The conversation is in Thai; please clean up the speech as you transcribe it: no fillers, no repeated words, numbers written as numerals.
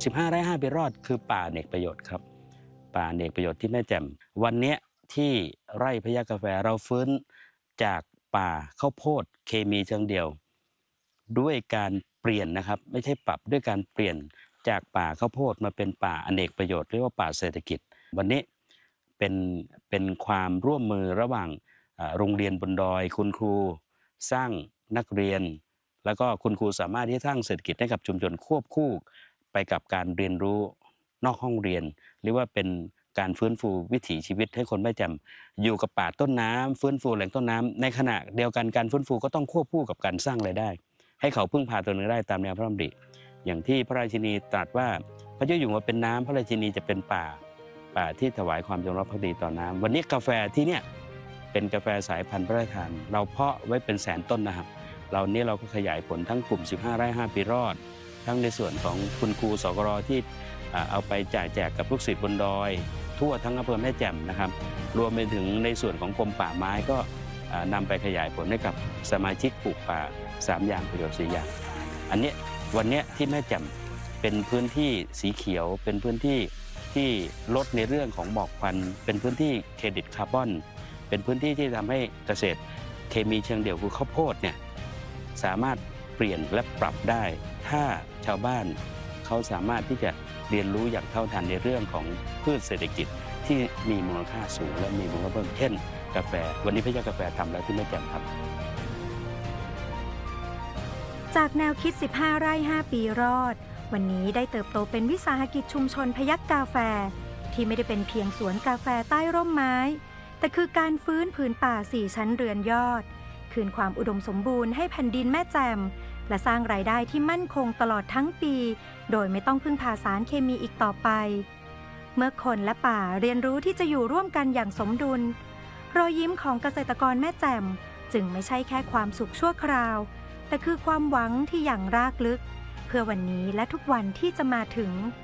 15 ไร่5 ปีรอดคือป่าอเนกประโยชน์ครับป่าอเนกประโยชน์ที่แม่แจ่มวันเนี้ยที่ไร่พญากาแฟเราฟื้นจากป่าข้าวโพดเคมีเชิงเดียวด้วยการเปลี่ยนนะครับไม่ใช่ปรับด้วยการเปลี่ยนจากป่าข้าวโพดมาเป็นป่าอเนกประโยชน์เรียกว่าป่าเศรษฐกิจวันนี้เป็นเป็นความร่วมมือระหว่างโรงเรียนบนดอยคุณครูสร้างนักเรียนแล้วก็คุณครูสามารถที่จะสร้างเศรษฐกิจให้กับชุมชนควบคู่ไปกับการเรียนรู้นอกห้องเรียนเรียกว่าเป็นการฟื้นฟูวิถีชีวิตให้คนแม่แจ่มอยู่กับป่าต้นน้ำฟื้นฟูแหล่งต้นน้ำในขณะเดียวกันการฟื้นฟูก็ต้องควบคู่กับการสร้างรายได้ให้เขาพึ่งพาตัวเองได้ตามแนวพระดำริอย่างที่พระราชินีตรัสว่าพระเจ้าอยู่หัวเป็นน้ำพระราชินีจะเป็นป่าที่ถวายความจงรักภักดีต่อน้ำวันนี้กาแฟที่เนี่ยเป็นกาแฟสายพันธุ์พระราชทานเราเพาะไว้เป็นแสนต้นนะครับเราก็ขยายผลทั้งกลุ่ม15 ไร่ 5 ปีรอดทั้งในส่วนของคุณครูสกรที่เอาไปจ่ายแจกกับลูกศิษย์บนดอยทั่วทั้งอำเภอแม่แจ่มนะครับรวมไปถึงในส่วนของกรมป่าไม้ก็นำไปขยายผลให้กับสมาชิกปลูกป่า3 อย่างประโยชน์4 อย่างอันนี้วันนี้ที่แม่แจ่มเป็นพื้นที่สีเขียวเป็นพื้นที่ที่ลดในเรื่องของหมอกควันเป็นพื้นที่เครดิตคาร์บอนเป็นพื้นที่ที่ทำให้เกษตรเคมีเชิงเดี่ยวคือข้าวโพดเนี่ยสามารถเปลี่ยนและปรับได้ถ้าชาวบ้านเขาสามารถที่จะเรียนรู้อย่างเท่าทันในเรื่องของพืชเศรษฐกิจที่มีมูลค่าสูงและมีมูลค่าเพิ่มเช่นกาแฟวันนี้พญากาแฟทำแล้วที่แม่แจ่มครับจากแนวคิด15 ไร่ 5 ปีรอดวันนี้ได้เติบโตเป็นวิสาหกิจชุมชนพยัคฆ์กาแฟที่ไม่ได้เป็นเพียงสวนกาแฟใต้ร่มไม้แต่คือการฟื้นผืนป่า4 ชั้นเรือนยอดคืนความอุดมสมบูรณ์ให้แผ่นดินแม่แจ่มและสร้างรายได้ที่มั่นคงตลอดทั้งปีโดยไม่ต้องพึ่งพาสารเคมีอีกต่อไปเมื่อคนและป่าเรียนรู้ที่จะอยู่ร่วมกันอย่างสมดุลรอยยิ้มของเกษตรกรแม่แจ่มจึงไม่ใช่แค่ความสุขชั่วคราวแต่คือความหวังที่อย่างรากลึกเพื่อวันนี้และทุกวันที่จะมาถึง